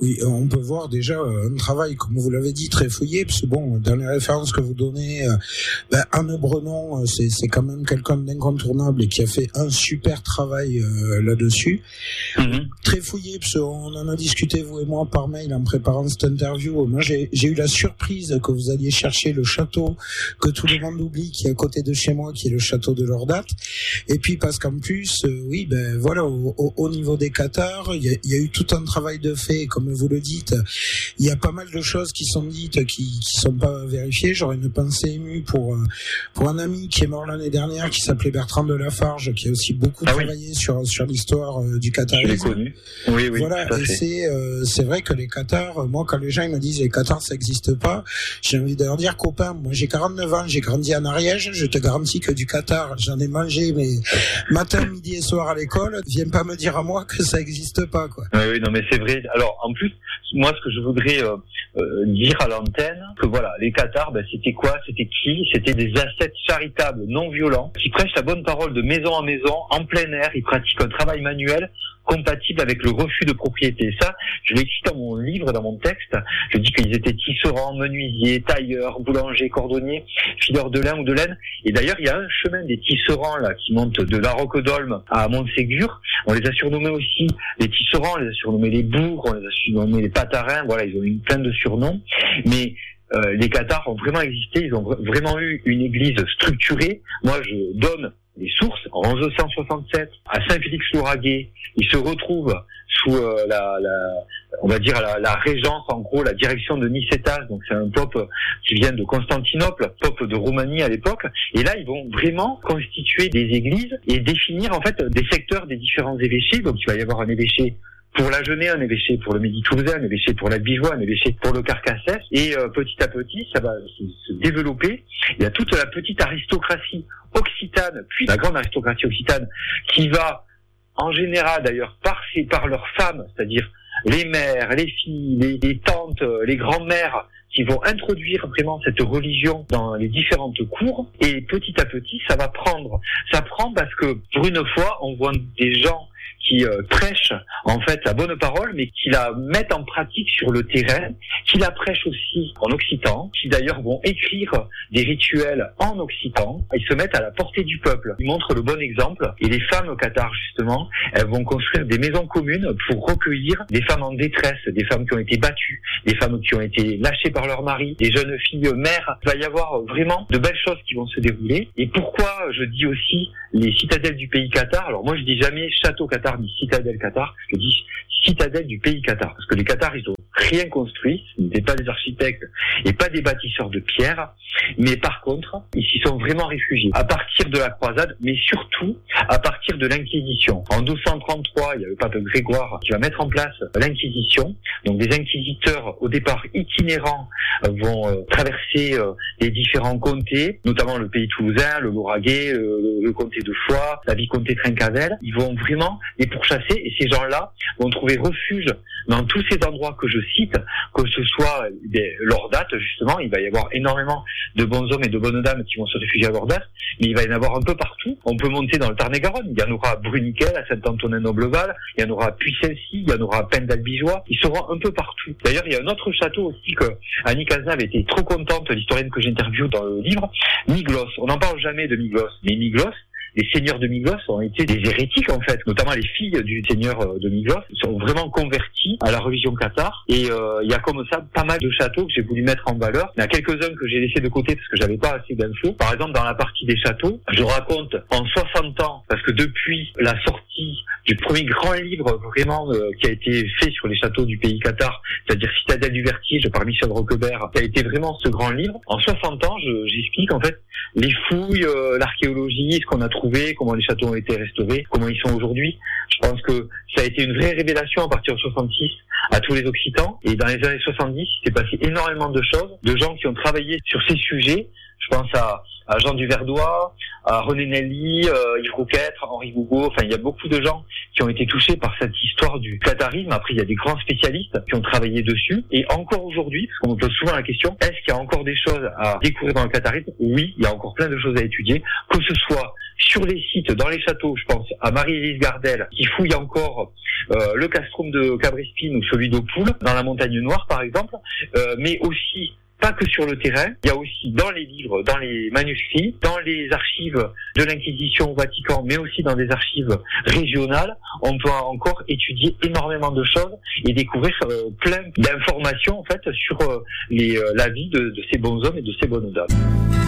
Oui, on peut voir déjà un travail, comme vous l'avez dit, très fouillé, parce que bon, dans les références que vous donnez, Anne Brenon, c'est quand même quelqu'un d'incontournable et qui a fait un super travail là-dessus. Très fouillé, parce qu'on en a discuté, vous et moi, par mail en préparant cette interview. Moi, j'ai eu la surprise que vous alliez chercher le château que tout le monde oublie, qui est à côté de chez moi, qui est le château de Lordat. Et puis, parce qu'en plus, oui, voilà, au niveau des Cathares, il y a eu tout un travail de fait, comme vous le dites. Il y a pas mal de choses qui sont dites, qui sont pas vérifiées. J'aurais une pensée émue pour un ami qui est mort l'année dernière, qui s'appelait Bertrand de Lafarge, qui a aussi beaucoup travaillé sur l'histoire du catharisme. Je l'ai connu. Oui, voilà. Et c'est vrai que les Cathars, moi, quand les gens ils me disent les Cathars ça existe pas, j'ai envie de leur dire, copain, moi j'ai 49 ans, j'ai grandi en Ariège, je te garantis que du Cathare, j'en ai mangé, mais matin, midi et soir à l'école, viens pas me dire à moi que ça existe pas, quoi. Oui, non, mais c'est vrai. Alors, en plus, moi, ce que je voudrais dire à l'antenne, que voilà, les Cathars, c'était quoi? C'était qui? C'était des ascètes charitables, non violents, qui prêchent la bonne parole de maison en maison, en plein air. Ils pratiquent un travail manuel compatible avec le refus de propriété. Ça, je l'écris dans mon livre, dans mon texte. Je dis qu'ils étaient tisserands, menuisiers, tailleurs, boulangers, cordonniers, fileurs de lin ou de laine. Et d'ailleurs, il y a un chemin des tisserands là qui monte de la Roquedolme à Montségur. On les a surnommés aussi les tisserands, on les a surnommés les bourgs, on les a surnommés les patarins. Voilà, ils ont eu plein de surnoms. Mais les Cathars ont vraiment existé. Ils ont vraiment eu une église structurée. Moi, je donne les sources. En 1167, à Saint-Félix-Lauragais, ils se retrouvent sous on va dire la régence, en gros, la direction de Nicétas. Donc c'est un pope qui vient de Constantinople, pope de Roumanie à l'époque. Et là, ils vont vraiment constituer des églises et définir en fait des secteurs des différents évêchés. Donc il va y avoir un évêché pour la Genée, un évêché pour le Midi Toulousain, un évêché pour la Bigeois, un évêché pour le Carcassès. Et petit à petit, ça va se développer. Il y a toute la petite aristocratie occitane, puis la grande aristocratie occitane, qui va, en général d'ailleurs, par leurs femmes, c'est-à-dire les mères, les filles, les tantes, les grands-mères, qui vont introduire vraiment cette religion dans les différentes cours. Et petit à petit, ça va prendre. Ça prend parce que, pour une fois, on voit des gens qui prêchent en fait la bonne parole, mais qui la mettent en pratique sur le terrain, qui la prêchent aussi en occitan, qui d'ailleurs vont écrire des rituels en occitan. Ils se mettent à la portée du peuple. Ils montrent le bon exemple. Et les femmes cathares, justement, elles vont construire des maisons communes pour recueillir des femmes en détresse, des femmes qui ont été battues, des femmes qui ont été lâchées par leur mari, des jeunes filles mères. Il va y avoir vraiment de belles choses qui vont se dérouler. Et pourquoi je dis aussi les citadelles du pays cathare? Alors moi, je dis jamais château cathare ni citadelle cathare, je dis citadelle du pays cathare, parce que les Cathares, ils ont rien construit, ce n'étaient pas des architectes et pas des bâtisseurs de pierre, mais par contre, ils s'y sont vraiment réfugiés à partir de la croisade, mais surtout à partir de l'Inquisition. En 1233, il y a le pape Grégoire qui va mettre en place l'Inquisition. Donc des inquisiteurs au départ itinérants vont traverser les différents comtés, notamment le pays toulousain, le Lauragais, le comté de Foix, la vicomté Trincavel. Ils vont vraiment les pourchasser et ces gens-là vont trouver refuge dans tous ces endroits que je cite, que ce soit Lordat, justement, il va y avoir énormément de bons hommes et de bonnes dames qui vont se réfugier à Lordat, mais il va y en avoir un peu partout. On peut monter dans le Tarn-et-Garonne, il y en aura à Bruniquel, à Saint-Antonin-Nobleval, il y en aura à Puy-Saint-Cy, il y en aura à Penne-d'Albigeois, ils seront un peu partout. D'ailleurs, il y a un autre château aussi que Annie Cazenave était trop contente, l'historienne que j'interviewe dans le livre, Miglos. On n'en parle jamais de Miglos, mais Miglos, les seigneurs de Miglos ont été des hérétiques en fait, notamment les filles du seigneur de Miglos sont vraiment converties à la religion cathare et il y a comme ça pas mal de châteaux que j'ai voulu mettre en valeur. Il y en a quelques-uns que j'ai laissés de côté parce que j'avais pas assez d'infos. Par exemple, dans la partie des châteaux, je raconte en 60 ans, parce que depuis la sortie du premier grand livre vraiment qui a été fait sur les châteaux du pays cathare, c'est-à-dire Citadelle du Vertige par Michel Roquebert, qui a été vraiment ce grand livre. En 60 ans, j'explique en fait les fouilles, l'archéologie, ce qu'on a trouvé, comment les châteaux ont été restaurés, comment ils sont aujourd'hui. Je pense que ça a été une vraie révélation à partir de 66 à tous les Occitans. Et dans les années 70, il s'est passé énormément de choses, de gens qui ont travaillé sur ces sujets. Je pense à Jean Duverdois, à René Nelly, Yves Rouquetre, Henri Gougaud. Enfin, il y a beaucoup de gens qui ont été touchés par cette histoire du catharisme. Après, il y a des grands spécialistes qui ont travaillé dessus. Et encore aujourd'hui, parce qu'on me pose souvent la question, est-ce qu'il y a encore des choses à découvrir dans le catharisme? Oui, il y a encore plein de choses à étudier, que ce soit sur les sites, dans les châteaux, je pense à Marie-Élise Gardel, qui fouille encore le castrum de Cabrespine ou celui d'Aupoul, dans la Montagne Noire par exemple, mais aussi pas que sur le terrain, il y a aussi dans les livres, dans les manuscrits, dans les archives de l'Inquisition au Vatican, mais aussi dans des archives régionales, on peut encore étudier énormément de choses et découvrir plein d'informations en fait sur la vie de ces bons hommes et de ces bonnes dames.